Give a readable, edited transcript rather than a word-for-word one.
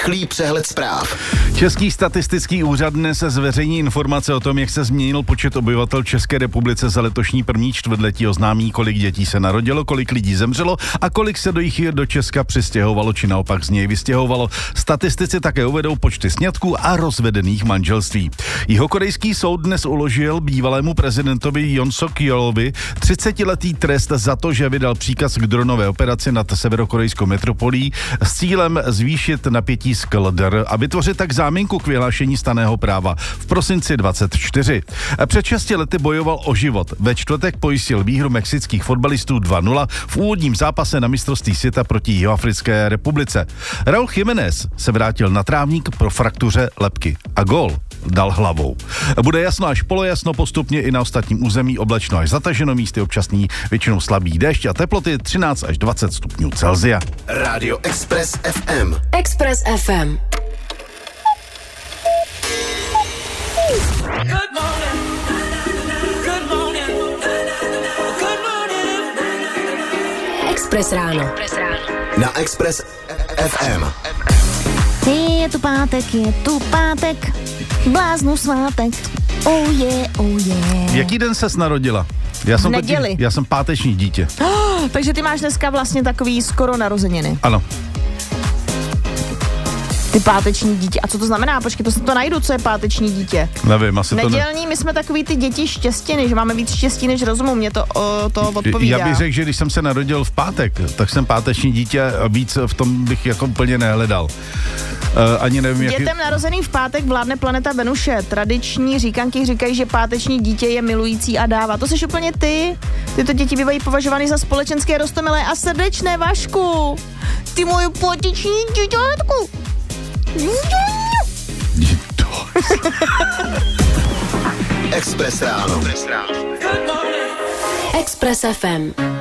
rychlý přehled zpráv. Český statistický úřad dnes zveřejní informace o tom, jak se změnil počet obyvatel České republice za letošní první čtvrtletí, oznámí, kolik dětí se narodilo, kolik lidí zemřelo a kolik se do Česka přistěhovalo či naopak z něj vystěhovalo. Statistici také uvedou počty sňatků a rozvedených manželství. Jihokorejský soud dnes uložil bývalému prezidentovi Yoon Suk-yeolovi 30letý trest za to, že vydal příkaz k dronové operaci nad severokorejskou metropolí s cílem zvýšit napětí z KLDR a vytvořit tak záminku k vyhlášení stanného práva v prosinci 24. Před 6 lety bojoval o život. Ve čtvrtek pojistil výhru mexických fotbalistů 2-0 v úvodním zápase na mistrovství světa proti Jihoafrické republice. Raúl Jiménez se vrátil na trávník pro fraktuře lebky a gól dal hlavou. Bude jasno až polojasno, postupně i na ostatním území oblačno až zataženo, místy občasný, většinou slabý déšť a teploty 13 až 20 stupňů Celsia. Radio Express FM. Express FM. Express ráno. Na Express FM. Je tu pátek, bláznu svátek, oh yeah. V jaký den ses narodila? V neděli. Já jsem páteční dítě. Takže ty máš dneska vlastně takový skoro narozeniny. Ano. Ty páteční dítě. A co to znamená? Počkej, to najdu, co je páteční dítě. Nevím, asi nedělní, my jsme takový ty děti štěstěny, že máme víc štěstí než rozumu, mě to odpovídá. Já bych řekl, že když jsem se narodil v pátek, tak jsem páteční dítě a víc v tom bych jako úplně nehledal. Ani nevím, jak... Dětem narozeným v pátek vládne planeta Venuše. Tradiční říkanky říkají, že páteční dítě je milující a dává. To jsi úplně ty. Tyto děti bývají považovány za společenské, roztomilé a srdečné, Vašku. Ty moje páteční děťátku. Express ráno. Express FM.